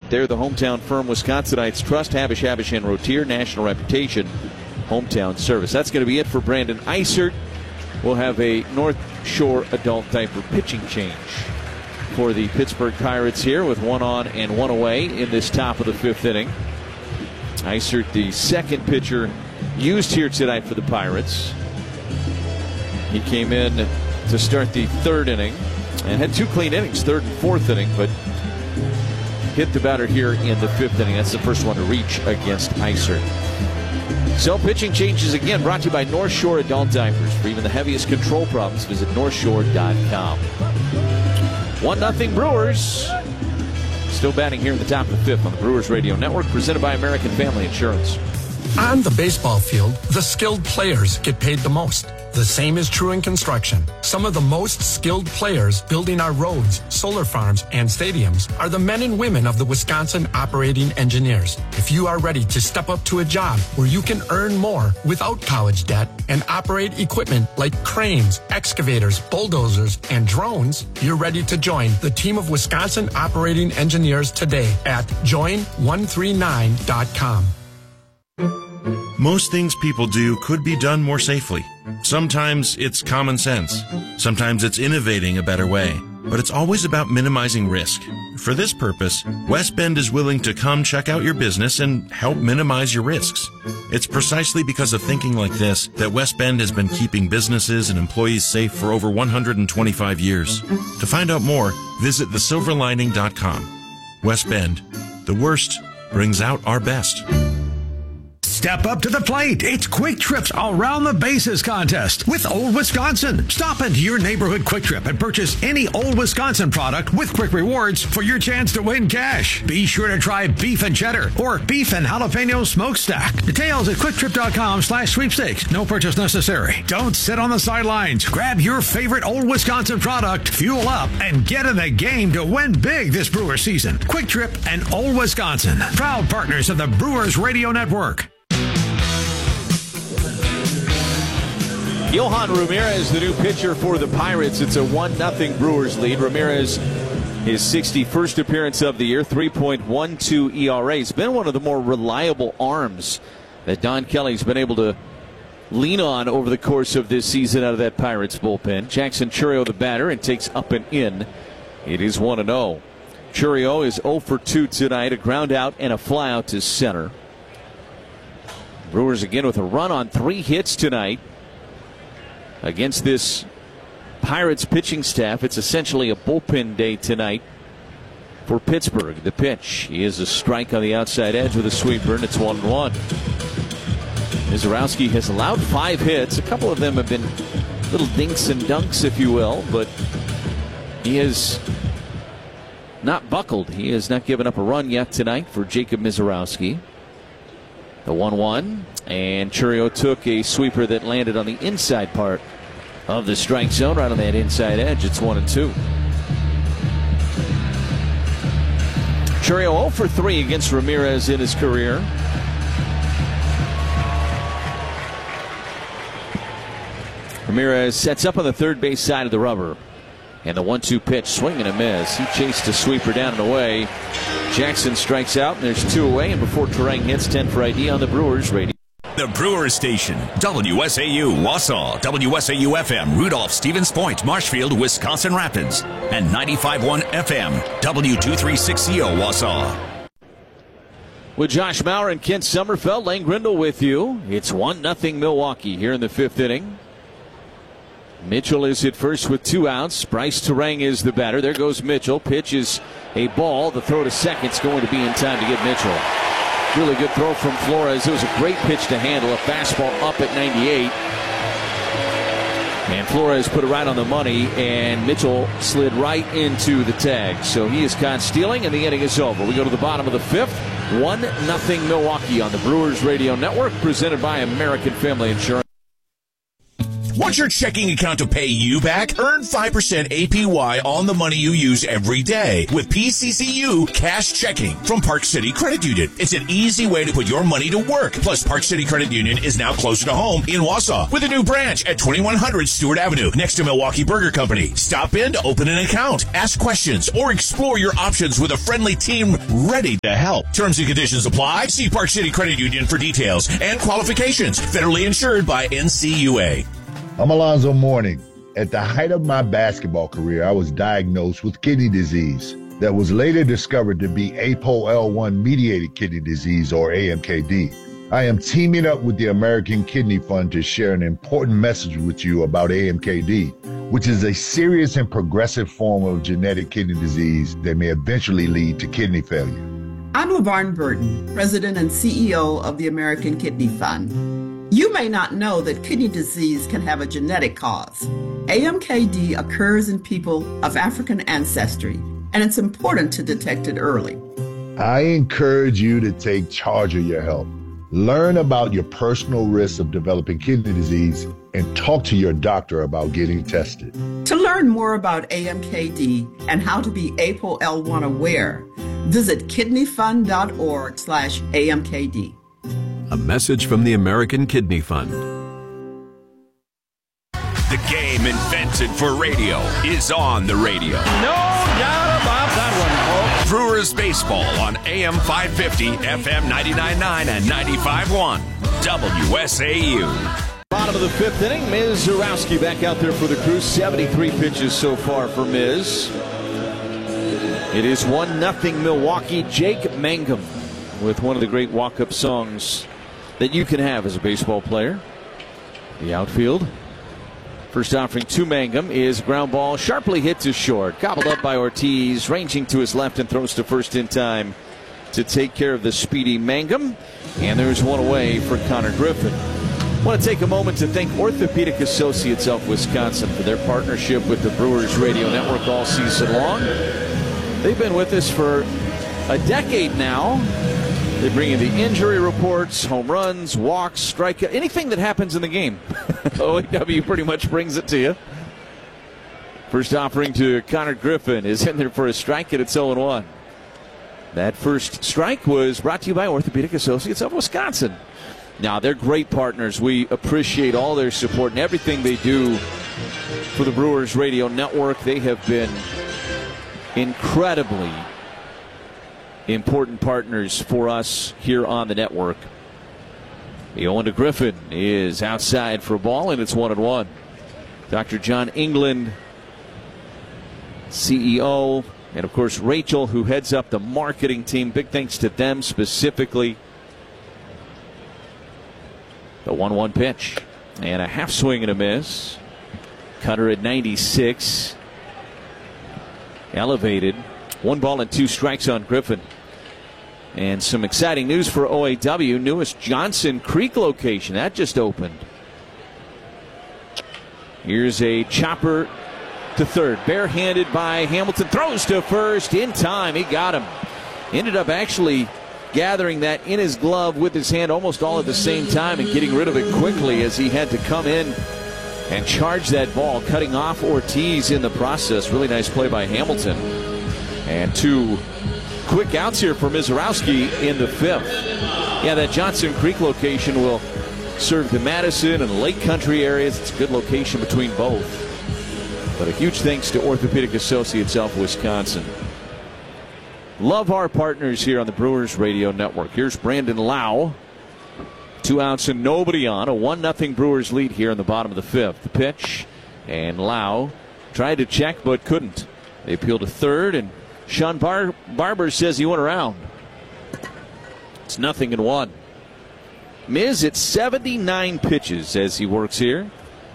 They're the hometown firm, Wisconsinites Trust, Habish, and Rotier, national reputation, hometown service. That's going to be it for Brandon Eisert. We'll have a North Shore adult diaper pitching change for the Pittsburgh Pirates here with one on and one away in this top of the fifth inning. Eisert, the second pitcher used here tonight for the Pirates. He came in to start the third inning and had two clean innings, third and fourth inning, but hit the batter here in the fifth inning. That's the first one to reach against Eisert. So pitching changes again, brought to you by North Shore Adult Diapers. For even the heaviest control problems, visit northshore.com. 1-0 Brewers. Still batting here in the top of the fifth on the Brewers Radio Network, presented by American Family Insurance. On the baseball field, the skilled players get paid the most. The same is true in construction. Some of the most skilled players building our roads, solar farms, and stadiums are the men and women of the Wisconsin Operating Engineers. If you are ready to step up to a job where you can earn more without college debt and operate equipment like cranes, excavators, bulldozers, and drones, you're ready to join the team of Wisconsin Operating Engineers today at join139.com. Most things people do could be done more safely. Sometimes it's common sense. Sometimes it's innovating a better way. But it's always about minimizing risk. For this purpose, West Bend is willing to come check out your business and help minimize your risks. It's precisely because of thinking like this that West Bend has been keeping businesses and employees safe for over 125 years. To find out more, visit thesilverlining.com. West Bend, the worst brings out our best. Step up to the plate. It's Quick Trip's Around the Bases contest with Old Wisconsin. Stop into your neighborhood Quick Trip and purchase any Old Wisconsin product with Quick Rewards for your chance to win cash. Be sure to try beef and cheddar or beef and jalapeno smokestack. Details at quicktrip.com/sweepstakes. No purchase necessary. Don't sit on the sidelines. Grab your favorite Old Wisconsin product, fuel up, and get in the game to win big this Brewer season. Quick Trip and Old Wisconsin, proud partners of the Brewers Radio Network. Johan Ramirez, the new pitcher for the Pirates. It's a 1-0 Brewers lead. Ramirez, his 61st appearance of the year, 3.12 ERA. He's been one of the more reliable arms that Don Kelly's been able to lean on over the course of this season out of that Pirates bullpen. Jackson Chourio, the batter, and takes up and in. It is 1-0. Chourio is 0 for 2 tonight, a ground out and a fly out to center. Brewers again with a run on 3 hits tonight. Against this Pirates pitching staff, it's essentially a bullpen day tonight for Pittsburgh. The pitch is a strike on the outside edge with a sweeper, and it's 1-1. Mizorowski has allowed 5 hits. A couple of them have been little dinks and dunks, if you will, but he has not buckled. He has not given up a run yet tonight for Jacob Mizorowski. The 1-1, and Chourio took a sweeper that landed on the inside part of the strike zone, right on that inside edge. It's 1-2. Chourio 0 for 3 against Ramirez in his career. Ramirez sets up on the third base side of the rubber. And the 1-2 pitch, swing and a miss. He chased a sweeper down and away. Jackson strikes out, and there's 2 away. And before Terang hits, 10 for ID on the Brewers radio. The Brewers Station, WSAU Wausau, WSAU FM, Rudolph, Stevens Point, Marshfield, Wisconsin Rapids, and 95.1 FM, W236CO Wausau. With Josh Maurer and Kent Sommerfeld, Lane Grindle with you. It's 1-0 Milwaukee here in the 5th inning. Mitchell is at first with 2 outs. Bryce Terang is the batter. There goes Mitchell. Pitch is a ball. The throw to second is going to be in time to get Mitchell. Really good throw from Flores. It was a great pitch to handle. A fastball up at 98. And Flores put it right on the money, and Mitchell slid right into the tag. So he is caught stealing, and the inning is over. We go to the bottom of the 5th. 1-0 Milwaukee on the Brewers Radio Network, presented by American Family Insurance. Want your checking account to pay you back? Earn 5% APY on the money you use every day with PCCU Cash Checking from Park City Credit Union. It's an easy way to put your money to work. Plus, Park City Credit Union is now closer to home in Wausau with a new branch at 2100 Stewart Avenue next to Milwaukee Burger Company. Stop in to open an account, ask questions, or explore your options with a friendly team ready to help. Terms and conditions apply. See Park City Credit Union for details and qualifications. Federally insured by NCUA. I'm Alonzo Mourning. At the height of my basketball career, I was diagnosed with kidney disease that was later discovered to be APOL1-mediated kidney disease, or AMKD. I am teaming up with the American Kidney Fund to share an important message with you about AMKD, which is a serious and progressive form of genetic kidney disease that may eventually lead to kidney failure. I'm LaVarn Burton, President and CEO of the American Kidney Fund. You may not know that kidney disease can have a genetic cause. AMKD occurs in people of African ancestry, and it's important to detect it early. I encourage you to take charge of your health. Learn about your personal risks of developing kidney disease and talk to your doctor about getting tested. To learn more about AMKD and how to be APOL1 aware, visit kidneyfund.org/AMKD. A message from the American Kidney Fund. The game invented for radio is on the radio. No doubt about that one, folks. Brewers baseball on AM 550, FM 99.9 and 95.1. WSAU. Bottom of the fifth inning, Miz Zarowski back out there for the Crew. 73 pitches so far for Miz. It is 1-0 Milwaukee. Jake Mangum with one of the great walk-up songs that you can have as a baseball player. The outfield. First offering to Mangum is ground ball sharply hit to short. Gobbled up by Ortiz, ranging to his left and throws to first in time to take care of the speedy Mangum. And there's one away for Connor Griffin. I want to take a moment to thank Orthopedic Associates of Wisconsin for their partnership with the Brewers Radio Network all season long. They've been with us for a decade now. They bring you the injury reports, home runs, walks, strikeouts, anything that happens in the game. OAW pretty much brings it to you. First offering to Connor Griffin is in there for a strike, and it's 0-1. That first strike was brought to you by Orthopedic Associates of Wisconsin. Now, they're great partners. We appreciate all their support and everything they do for the Brewers Radio Network. They have been incredibly important partners for us here on the network. The 0 to Griffin is outside for a ball, and it's 1-1. Dr. John England, CEO, and of course Rachel, who heads up the marketing team. Big thanks to them specifically. The 1-1 pitch, and a half swing and a miss. Cutter at 96. Elevated. 1 ball and 2 strikes on Griffin. And some exciting news for OAW. Newest Johnson Creek location. That just opened. Here's a chopper to third. Barehanded by Hamilton. Throws to first in time. He got him. Ended up actually gathering that in his glove with his hand almost all at the same time and getting rid of it quickly as he had to come in and charge that ball, cutting off Ortiz in the process. Really nice play by Hamilton. And 2 quick outs here for Mizorowski in the 5th. Yeah, that Johnson Creek location will serve the Madison and Lake Country areas. It's a good location between both. But a huge thanks to Orthopedic Associates of Wisconsin. Love our partners here on the Brewers Radio Network. Here's Brandon Lau. 2 outs and nobody on. A 1-0 Brewers lead here in the bottom of the 5th. The pitch, and Lau tried to check but couldn't. They appeal to third, and Sean Barber says he went around. It's 0-1. Miz at 79 pitches as he works here.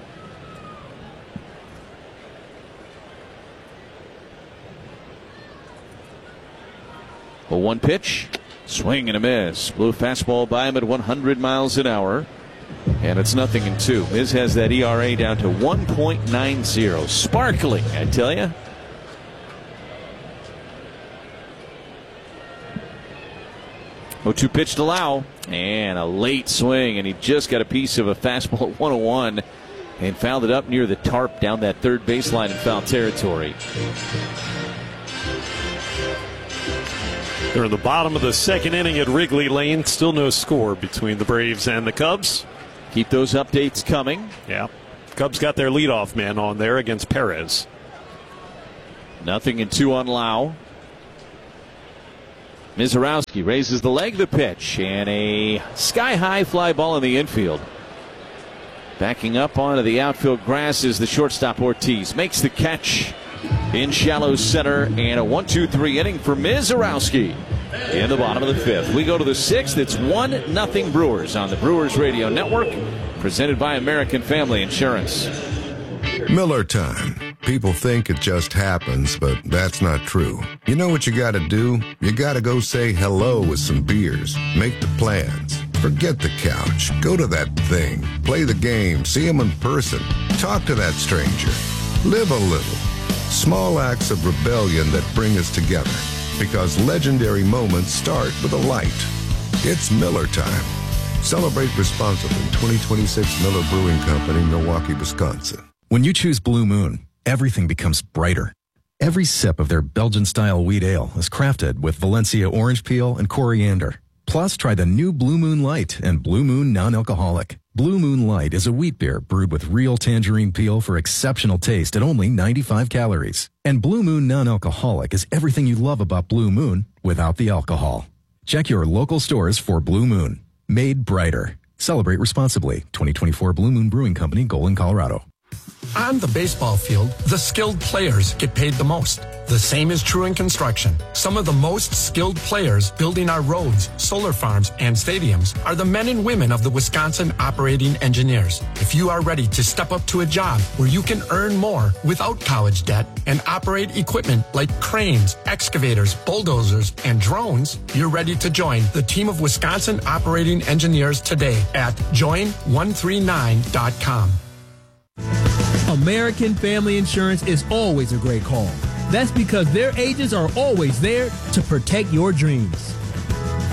A 1 pitch, swing and a miss. Blew a fastball by him at 100 miles an hour. And it's 0-2. Miz has that ERA down to 1.90. Sparkling, I tell you. 0-2 pitch to Lau, and a late swing, and he just got a piece of a fastball at 101 and fouled it up near the tarp down that third baseline in foul territory. They're in the bottom of the second inning at Wrigley Lane. Still no score between the Braves and the Cubs. Keep those updates coming. Yeah. Cubs got their leadoff man on there against Perez. 0-2 on Lau. Mizorowski raises the leg, the pitch, and a sky-high fly ball in the infield. Backing up onto the outfield grass is the shortstop Ortiz. Makes the catch in shallow center, and a 1-2-3 inning for Mizorowski in the bottom of the fifth. We go to the sixth. It's 1-0 Brewers on the Brewers Radio Network, presented by American Family Insurance. Miller time. People think it just happens, but that's not true. You know what you gotta do? You gotta go say hello with some beers. Make the plans. Forget the couch. Go to that thing. Play the game. See him in person. Talk to that stranger. Live a little. Small acts of rebellion that bring us together. Because legendary moments start with a light. It's Miller time. Celebrate responsibly. 2026 Miller Brewing Company, Milwaukee, Wisconsin. When you choose Blue Moon, everything becomes brighter. Every sip of their Belgian-style wheat ale is crafted with Valencia orange peel and coriander. Plus, try the new Blue Moon Light and Blue Moon Non-Alcoholic. Blue Moon Light is a wheat beer brewed with real tangerine peel for exceptional taste at only 95 calories. And Blue Moon Non-Alcoholic is everything you love about Blue Moon without the alcohol. Check your local stores for Blue Moon. Made brighter. Celebrate responsibly. 2024 Blue Moon Brewing Company, Golden, Colorado. On the baseball field, the skilled players get paid the most. The same is true in construction. Some of the most skilled players building our roads, solar farms, and stadiums are the men and women of the Wisconsin Operating Engineers. If you are ready to step up to a job where you can earn more without college debt and operate equipment like cranes, excavators, bulldozers, and drones, you're ready to join the team of Wisconsin Operating Engineers today at join139.com. American Family Insurance is always a great call. That's because their agents are always there to protect your dreams.